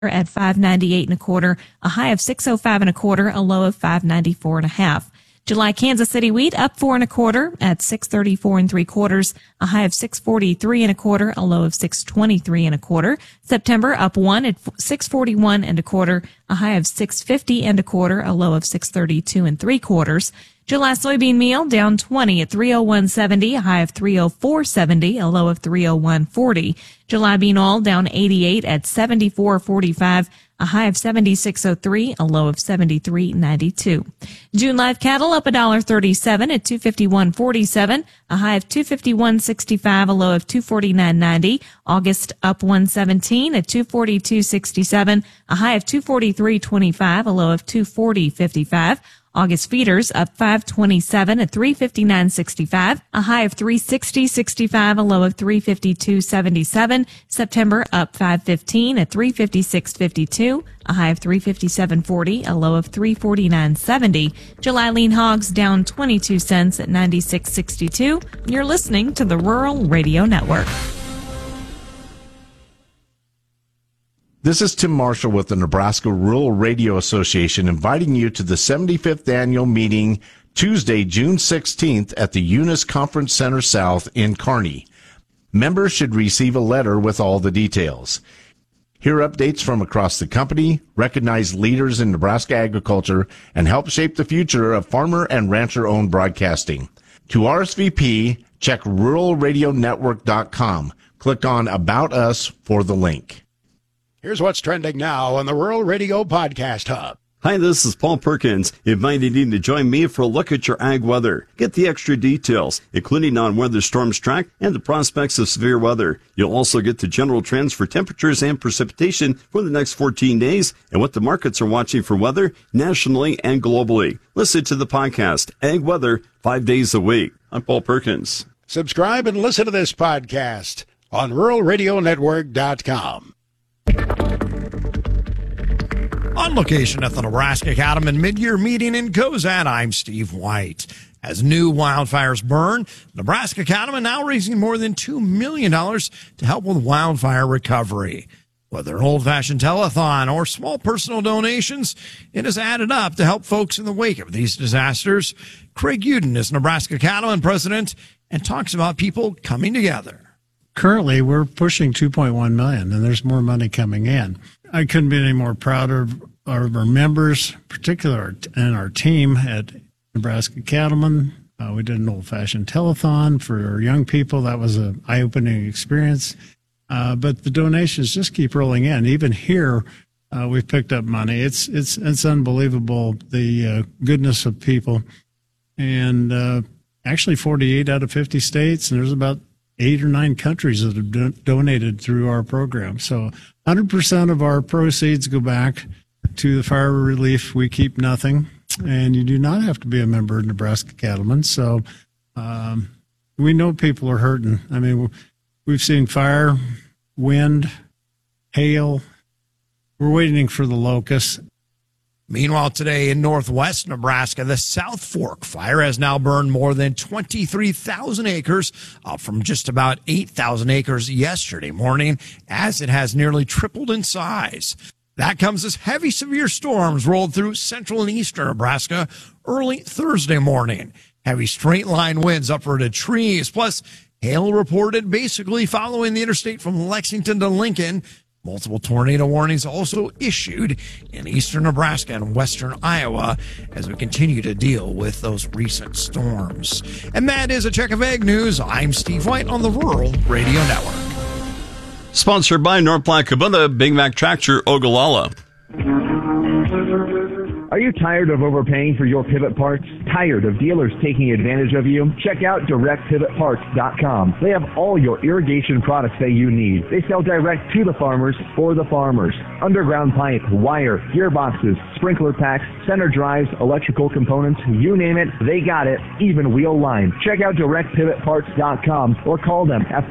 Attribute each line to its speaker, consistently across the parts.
Speaker 1: at 598 and a quarter, a high of 605 and a quarter, a low of 594 and a half. July Kansas City wheat up 4 and a quarter at 634 and 3/4, a high of 643 and a quarter, a low of 623 and a quarter. September up 1 at 641 and a quarter, a high of 650 and a quarter, a low of 632 and 3/4. July soybean meal down 20 at 301.70, a high of 304.70, a low of 301.40. July bean oil down 88 at 74.45, a high of 76.03, a low of 73.92. June live cattle up $1.37 at 251.47, a high of 251.65, a low of 249.90. August up 117 at 242.67, a high of 243.25, a low of 240.55. August feeders up 527 at 359.65, a high of 360.65, a low of 352.77. September up 515 at 356.52, a high of 357.40, a low of 349.70. July lean hogs down 22 cents at 96.62. You're listening to the Rural Radio Network.
Speaker 2: This is Tim Marshall with the Nebraska Rural Radio Association inviting you to the 75th annual meeting Tuesday, June 16th at the Eunice Conference Center South in Kearney. Members should receive a letter with all the details. Hear updates from across the company, recognize leaders in Nebraska agriculture, and help shape the future of farmer and rancher-owned broadcasting. To RSVP, check ruralradionetwork.com. Click on About Us for the link.
Speaker 3: Here's what's trending now on the Rural Radio Podcast Hub.
Speaker 4: Hi, this is Paul Perkins, inviting you to join me for a look at your ag weather. Get the extra details, including on where the storms track and the prospects of severe weather. You'll also get the general trends for temperatures and precipitation for the next 14 days and what the markets are watching for weather nationally and globally. Listen to the podcast, Ag Weather, 5 days a week. I'm Paul Perkins.
Speaker 3: Subscribe and listen to this podcast on ruralradionetwork.com. On location at the Nebraska Cattlemen Mid-Year Meeting in Cozad, I'm Steve White. As new wildfires burn, Nebraska Cattlemen now raising more than $2 million to help with wildfire recovery. Whether an old-fashioned telethon or small personal donations, it has added up to help folks in the wake of these disasters. Craig Uden is Nebraska Cattlemen president and talks about people coming together.
Speaker 5: Currently, we're pushing $2.1 million, and there's more money coming in. I couldn't be any more proud of our members, particularly and our team at Nebraska Cattlemen. We did an old-fashioned telethon for our young people. That was an eye-opening experience. But the donations just keep rolling in. Even here, we've picked up money. It's unbelievable, the goodness of people. And actually 48 out of 50 states, and there's about 8 or 9 countries that have donated through our program. So 100% of our proceeds go back to the fire relief. We keep nothing. And you do not have to be a member of Nebraska Cattlemen. So we know people are hurting. I mean, we've seen fire, wind, hail. We're waiting for the locusts.
Speaker 3: Meanwhile, today in northwest Nebraska, the South Fork fire has now burned more than 23,000 acres, up from just about 8,000 acres yesterday morning, as it has nearly tripled in size. That comes as heavy, severe storms rolled through central and eastern Nebraska early Thursday morning. Heavy straight-line winds uprooted trees, plus hail reported basically following the interstate from Lexington to Lincoln. Multiple tornado warnings also issued in eastern Nebraska and western Iowa as we continue to deal with those recent storms. And that is a check of Ag News. I'm Steve White on the Rural Radio Network.
Speaker 4: Sponsored by North Platte Kubota, Big Mac Tractor, Ogallala.
Speaker 6: Are you tired of overpaying for your pivot parts? Tired of dealers taking advantage of you? Check out DirectPivotParts.com. They have all your irrigation products that you need. They sell direct to the farmers for the farmers. Underground pipe, wire, gearboxes, sprinkler packs, center drives, electrical components, you name it, they got it, even wheel line. Check out DirectPivotParts.com or call them at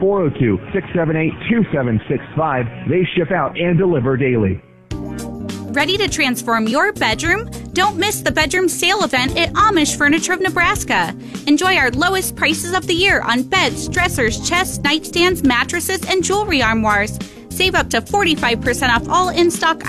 Speaker 6: 402-678-2765. They ship out and deliver daily.
Speaker 7: Ready to transform your bedroom? Don't miss the bedroom sale event at Amish Furniture of Nebraska. Enjoy our lowest prices of the year on beds, dressers, chests, nightstands, mattresses, and jewelry armoires. Save up to 45% off all in-stock